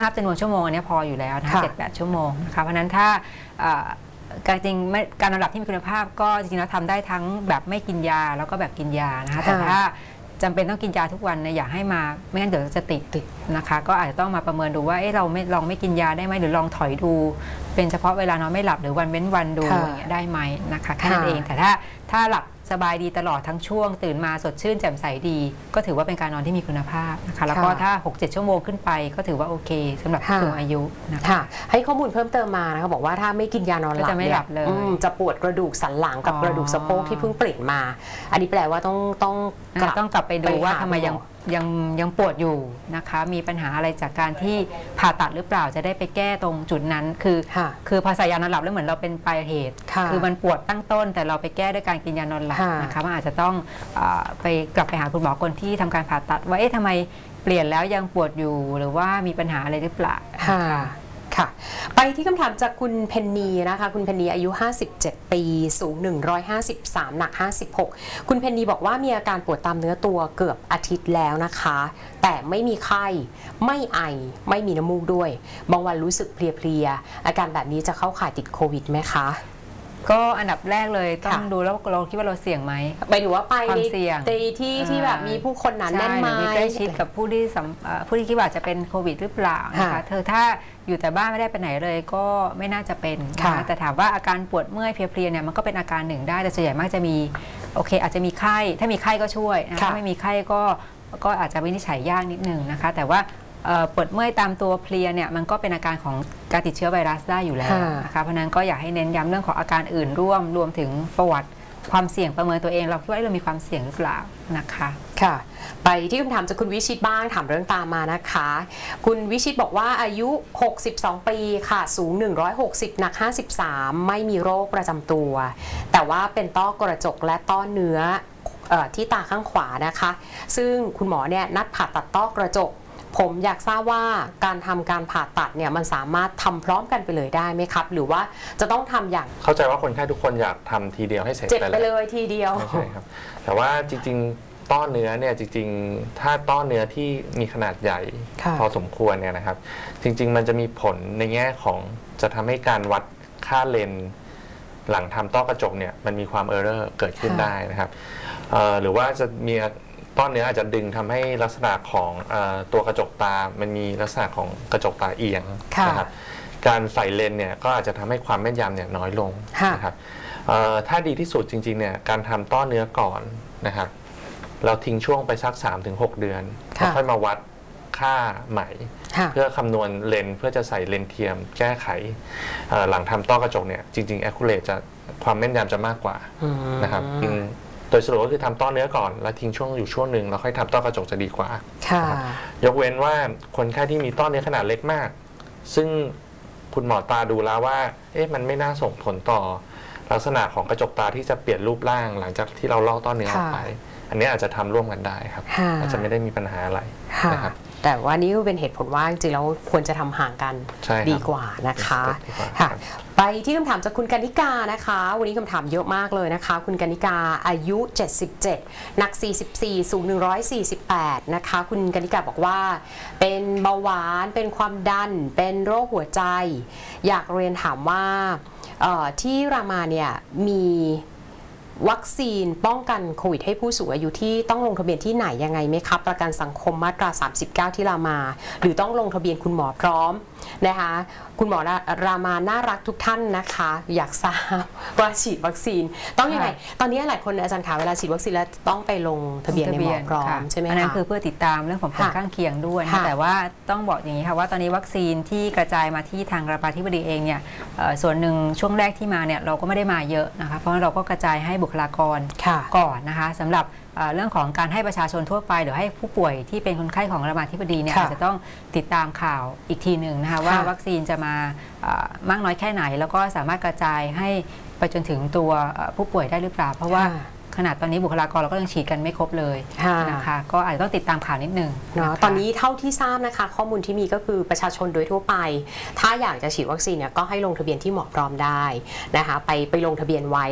นับจำนวนชั่วโมงอันนี้พออยู่แล้วนะคะ7-8 ชั่วโมงนะคะเพราะนั้นถ้าการจริงการนอนหลับที่มีคุณภาพก็จริงๆแล้วทำได้ทั้งแบบไม่กินยาแล้วก็แบบกินยานะคะแต่ถ้าจำเป็นต้องกินยาทุกวันเนี่ยอย่าให้มาไม่งั้นเดี๋ยวจะติดนะคะก็อาจจะต้องมาประเมินดูว่าเราไม่ลองไม่กินยาได้ไหมหรือลองถอยดูเป็นเฉพาะเวลานอนไม่หลับหรือวันเว้นวันดูอย่างเงี้ยได้ไหมนะคะแค่นั้นเองแต่ถ้าหลับสบายดีตลอดทั้งช่วงตื่นมาสดชื่นแจ่มใสดีก็ถือว่าเป็นการนอนที่มีคุณภาพนะคะแล้วก็ถ้า 6-7 ชั่วโมงขึ้นไปก็ถือว่าโอเคสำหรับผู้สูงอายุนะคะให้ข้อมูลเพิ่มเติมมานะคะบอกว่าถ้าไม่กินยานอนหลับจะไม่หลับเลยจะปวดกระดูกสันหลังกับกระดูกสะโพกที่เพิ่งเปลี่ยนมาอันนี้แปลว่าต้องกลับไปดูว่าทำไมยังปวดอยู่นะคะมีปัญหาอะไรจากการที่ผ่าตัดหรือเปล่าจะได้ไปแก้ตรงจุดนั้นคือพอใส่ยานอนหลับแล้วเหมือนเราเป็นปลายเหตุคือมันปวดตั้งต้นแต่เราไปแก้ด้วยการกินยานอนหลับนะคะมันอาจจะต้องกลับไปหาคุณหมอคนที่ทำการผ่าตัดว่าทำไมเปลี่ยนแล้วยังปวดอยู่หรือว่ามีปัญหาอะไรหรือเปล่าค่ะไปที่คำถามจากคุณเพนนีนะคะคุณเพนนีอายุ57ปีสูง153หนัก56คุณเพนนีบอกว่ามีอาการปวดตามเนื้อตัวเกือบอาทิตย์แล้วนะคะแต่ไม่มีไข้ไม่ไอไม่มีน้ำมูกด้วยบางวันรู้สึกเพลียอาการแบบนี้จะเข้าข่ายติดโควิดไหมคะก็อันดับแรกเลยต้องดูแล้วเราคิดว่าเราเสี่ยงไหมไปถือว่าไปในที่แบบมีผู้คนหนาแน่นไหมใกล้ชิดกับผู้ที่คิดว่าจะเป็นโควิดหรือเปล่านะคะถ้าอยู่แต่บ้านไม่ได้ไปไหนเลยก็ไม่น่าจะเป็นนะคะแต่ถามว่าอาการปวดเมื่อยเพลียเนี่ยมันก็เป็นอาการหนึ่งได้แต่ส่วนใหญ่มากจะมีอาจจะมีไข้ถ้ามีไข้ก็ช่วยถ้าไม่มีไข้ก็อาจจะวินิจฉัยยากนิดนึงนะคะแต่ว่าปวดเมื่อยตามตัวเพลียเนี่ยมันก็เป็นอาการของการติดเชื้อไวรัสได้อยู่แล้วนะคะเพราะนั้นก็อยากให้เน้นย้ำเรื่องของอาการอื่นรวมถึงประวัติความเสี่ยงประเมินตัวเองเราคิดว่าเรามีความเสี่ยงหรือเปล่านะคะค่ะไปที่คำถามจากคุณวิชิตบ้างถามเรื่องตามมานะคะคุณวิชิตบอกว่าอายุ62ปีค่ะสูง160หนัก53ไม่มีโรคประจำตัวแต่ว่าเป็นต้อกระจกและต้อเนื้อที่ตาข้างขวานะคะซึ่งคุณหมอเนี่ยนัดผ่าตัดต้อกระจกผมอยากทราบว่าการทำการผ่าตัดเนี่ยมันสามารถทำพร้อมกันไปเลยได้ไหมครับหรือว่าจะต้องทำอย่างเข้าใจว่าคนไข้ทุกคนอยากทำทีเดียวให้เสร็จไปเลยทีเดียวไม่ใช่ครับแต่ว่าจริงๆต้อเนื้อเนี่ยจริงๆถ้าต้อเนื้อที่มีขนาดใหญ่พอสมควรเนี่ยนะครับจริงๆมันจะมีผลในแง่ของจะทำให้การวัดค่าเลนหลังทำต้อกระจกเนี่ยมันมีความเออร์เรอร์เกิดขึ้นได้นะครับหรือว่าจะมีต้อเนื้ออาจจะดึงทำให้ลักษณะของตัวกระจกตามันมีลักษณะของกระจกตาเอียงนะครับการใส่เลนเนี่ยก็อาจจะทำให้ความแม่นยำเนี่ยน้อยลงนะครับถ้าดีที่สุดจริงๆเนี่ยการทำต้อเนื้อก่อนนะครับเราทิ้งช่วงไปสัก 3-6 เดือนแล้วค่อยมาวัดค่าใหม่เพื่อคำนวณเลนเพื่อจะใส่เลนเทียมแก้ไขหลังทำต้อกระจกเนี่ยจริงๆ accurate จะความแม่นยำจะมากกว่านะครับโดยสรุปก็คือทำต้อเนื้อก่อนแล้วทิ้งช่วงอยู่ช่วงหนึ่งแล้วค่อยทำต้อกระจกจะดีกว่ายกเว้นว่าคนไข้ที่มีต้อเนื้อขนาดเล็กมากซึ่งคุณหมอตาดูแล้วว่ามันไม่น่าส่งผลต่อลักษณะของกระจกตาที่จะเปลี่ยนรูปร่างหลังจากที่เราลอกต้อเนื้อออกไปอันนี้อาจจะทำร่วมกันได้ครับอาจจะไม่ได้มีปัญหาอะไรนะครับแต่ว่านี่ก็เป็นเหตุผลว่าจริงๆแล้วควรจะทำห่างกันดีกว่านะคะค่ะไปที่คำถามจากคุณกนิกานะคะวันนี้คำถามเยอะมากเลยนะคะคุณกนิกาอายุ77หนัก44สูง148นะคะคุณกนิกาบอกว่าเป็นเบาหวานเป็นความดันเป็นโรคหัวใจอยากเรียนถามว่าที่รามาเนี่ยมีวัคซีนป้องกันโควิดให้ผู้สูงอายุที่ต้องลงทะเบียนที่ไหนยังไงไหมครับประกันสังคมมาตรา39ที่รามาหรือต้องลงทะเบียนคุณหมอพร้อมนะคะคุณหมอรามาน่ารักทุกท่านนะคะอยากทราบว่าฉีดวัคซีนต้องยังไงตอนนี้หลายคนอาจารย์ขาเวลาฉีดวัคซีนแล้วต้องไปลงทะเบียนในหมอพร้อมใช่ไหมคะอันนั้นคือเพื่อติดตามเรื่องของผลข้างเคียงด้วยแต่ว่าต้องบอกอย่างนี้ค่ะว่าตอนนี้วัคซีนที่กระจายมาที่ทางรามาธิบดีเองเนี่ยส่วนหนึ่งช่วงแรกที่มาเนี่ยเราก็ไม่ได้มาเยอะนะคะเพราะเราก็กระจายให้บุคลากรก่อนนะคะสำหรับเรื่องของการให้ประชาชนทั่วไปหรือให้ผู้ป่วยที่เป็นคนไข้ของรามาธิบดีเนี่ยอาจจะต้องติดตามข่าวอีกทีหนึ่งนะคะว่าวัคซีนจะมามากน้อยแค่ไหนแล้วก็สามารถกระจายให้ไปจนถึงตัวผู้ป่วยได้หรือเปล่าเพราะว่าขนาดตอนนี้บุคลากรเราก็ยังฉีดกันไม่ครบเลยนะคะก็อาจจะต้องติดตามข่าวนิดนึงตอนนี้เท่าที่ทราบนะคะข้อมูลที่มีก็คือประชาชนโดยทั่วไปถ้าอยากจะฉีดวัคซีนเนี่ยก็ให้ลงทะเบียนที่หมอพร้อมได้นะคะไปลงทะเบียนไว้